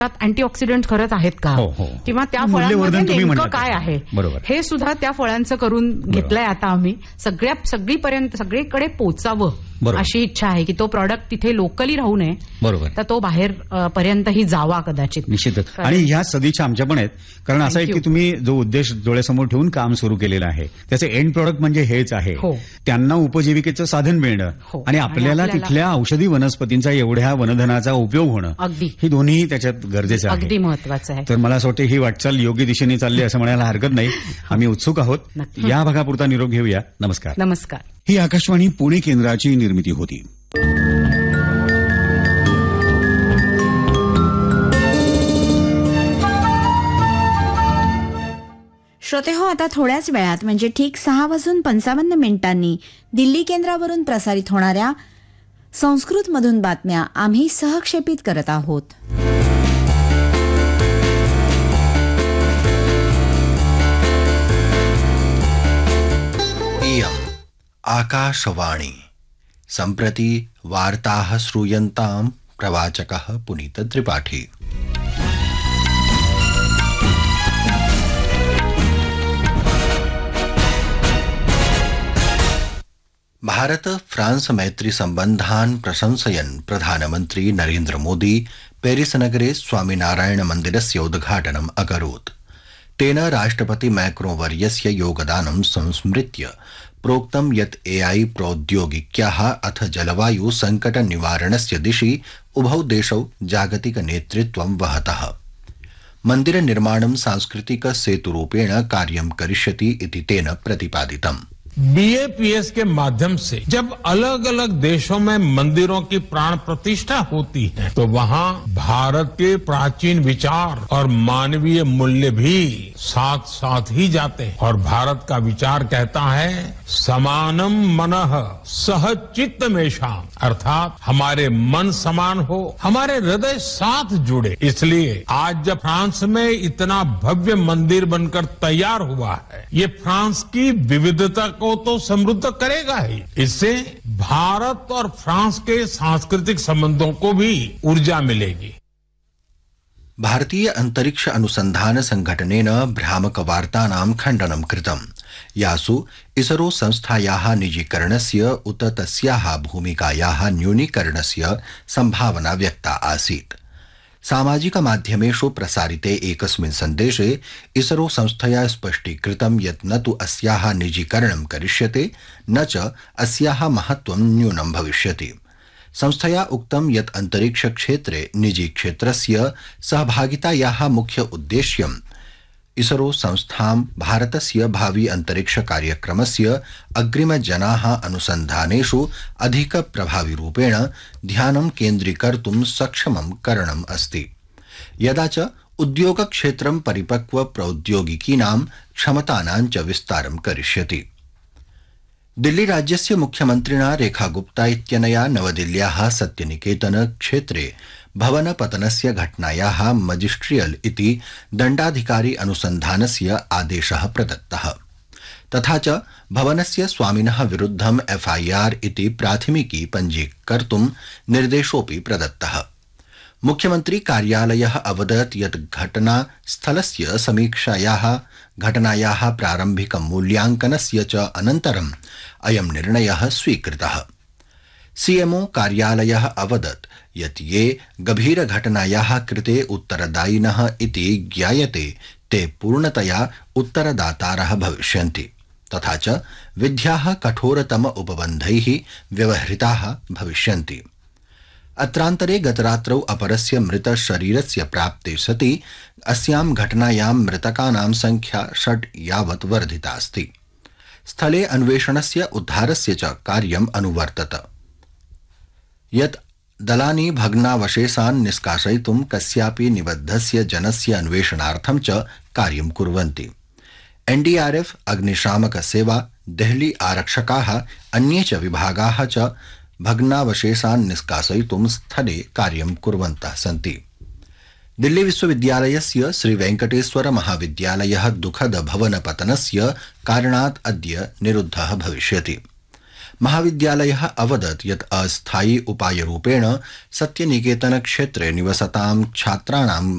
Antioxidant खरंच आहेत का, किंवा त्या फळांमध्ये नेमकं काय आहे, हे सुद्धा त्या फळांचं करून घेतलंय आता आम्ही. सगळीकडे पोचावं अशी इच्छा आहे की तो प्रॉडक्ट तिथे लोकली राहू नये, तर तो बाहेर पर्यंतही जावा कदाचित. निश्चितच. आणि ह्या सदिच्छा आमच्या पण आहेत, कारण असं आहे की तुम्ही जो उद्देश डोळ्यासमोर ठेवून काम सुरू केलेलं आहे त्याचे एंड प्रॉडक्ट म्हणजे हेच आहे. त्यांना उपजीविकेचं साधन मिळणं आणि आपल्याला तिथल्या औषधी वनस्पतींचा एवढ्या वनधनाचा उपयोग होणं, ही दोन्ही त्याच्यात गरजेचं आहे, अगदी महत्वाचं आहे. तर मला असं वाटतं ही वाटचाल योग्य दिशेने चालली असं म्हणायला हरकत नाही. आम्ही उत्सुक आहोत. या भागापुरता निरोप घेऊया. नमस्कार. नमस्कार. ही आकाशवाणी पुणे केंद्राची निर्मिती होती. श्रोते हो, आता थोड्याच वेळात म्हणजे ठीक 6:55 दिल्ली केंद्रावरून प्रसारित होणाऱ्या संस्कृतमधून बातम्या आम्ही सहक्षेपित करत आहोत. आकाशवाणी सम्प्रति वार्ताः श्रूयन्ताम् प्रवाचकः पुनीत त्रिपाठी. भारत फ्रांस मैत्री सम्बन्धान् प्रशंसयन् प्रधानमन्त्री नरेन्द्र मोदी पेरिस नगरे स्वामिनारायण मन्दिरस्य उद्घाटनम् अकरोत्. तेन राष्ट्रपति मैक्रों वर्यस्य योगदानं संस्मृत्य प्रोक्तं यत् एआई प्रौद्योगिक्याः अथ जलवायु संकट निवारणस्य दिशि उभौ देशौ जागतिक नेतृत्वं वहतः. मन्दिर निर्माणं सांस्कृतिक सेतुरूपेण कार्यं करिष्यति इति तेन प्रतिपादितम्. बीएपीएस के माध्यम से जब अलग अलग देशों में मंदिरों की प्राण प्रतिष्ठा होती है तो वहाँ भारत के प्राचीन विचार और मानवीय मूल्य भी साथ साथ ही जाते हैं. और भारत का विचार कहता है समानम मनः सह चित्तमेषाम्, अर्थात हमारे मन समान हो, हमारे हृदय साथ जुड़े. इसलिए आज जब फ्रांस में इतना भव्य मंदिर बनकर तैयार हुआ है, ये फ्रांस की विविधता को तो समृद्ध करेगा ही, इससे भारत और फ्रांस के सांस्कृतिक संबंधों को भी ऊर्जा मिलेगी. भारतीय अंतरिक्ष अनुसंधान संघटनेन भ्रामक वार्तानां खण्डनं कृतम्, यासु इसरो संस्थायाः निजीकरणस्य उत तस्याः भूमिकायाः न्यूनीकरणस्य संभावना व्यक्ता आसीत्. सामाजिक माध्यमेषु प्रसारिते एकस्मिन् सन्देशे इसरो संस्थया स्पष्टीकृतं यत् न तु अस्याः निजीकरणं करिष्यते न च अस्याः महत्त्वं न्यूनं भविष्यति. संस्थया उक्तं यत् अंतरिक्ष क्षेत्रे निजी क्षेत्रस्य सहभागितायाः मुख्य उद्देश्यं इसरो संस्थां भारतस्य भावी अंतरिक्ष कार्यक्रमस्य अग्रिमजनाः अनुसन्धानेषु अधिक प्रभावी रूपेण ध्यानं केन्द्रीकर्तुं सक्षमं करणम् अस्ति. यदा च उद्योगक्षेत्रं परिपक्व प्रौद्योगिकीनां क्षमतानां च विस्तारं करिष्यति. दिल्ली राज्यस्य मुख्यमन्त्रिणा रेखा गुप्ता इत्यनया नवदिल्ल्याः सत्यनिकेतन क्षेत्रे भवनपतनस्य घटनायाः मजिस्ट्रियल इति दण्डाधिकारी अनुसन्धानस्य आदेशः प्रदत्तः. तथा च भवनस्य स्वामिनः विरुद्धं एफआईआर इति प्राथमिकी पञ्जीकर्तुं निर्देशोऽपि प्रदत्तः. मुख्यमंत्री कार्यालयः अवदत् यत् घटनास्थलस्य समीक्षायाः घटनायाः प्रारम्भिक मूल्यांकनस्य च अनन्तरम् अयं निर्णयः स्वीकृतः. सीएमओ कार्यालयः अवदत् यत् ये गभीर घटनायाः कृते उत्तरदायिनः इति ज्ञायते ते पूर्णतया उत्तरदातारः भविष्यन्ति. तथा च विध्याः कठोरतम उपबन्धैः व्यवहृताः भविष्यन्ति. अत्रान्तरे गतरात्रौ अपरस्य मृत शरीरस्य प्राप्ते सति अस्यां घटनायां मृतकानां संख्या 6 यावत् वर्धिता अस्ति. स्थले अन्वेषणस्य उद्धारस्य च कार्यम् अनुवर्तत. यत् दलानि भग्नावशेषान् निष्कासयितुं कस्यापि निबद्धस्य जनस्य अन्वेषणार्थं च कार्यं कुर्वन्ति. एनडीआरएफ, अग्निशामक सेवा, देहली आरक्षकाः, अन्ये च विभागाः च भग्नावशेषान् निष्कासयितुं स्थले कार्यं कुर्वन्तः सन्ति. दिल्ली विश्वविद्यालयस्य श्री वेंकटेश्वर महाविद्यालयः दुःखद भवनपतनस्य कारणात् अद्य निरुद्धः भविष्यति. महाविद्यालयः अवदत् यत् अस्थायी उपायरूपेण सत्यनिकेतन क्षेत्रे निवसतां छात्राणां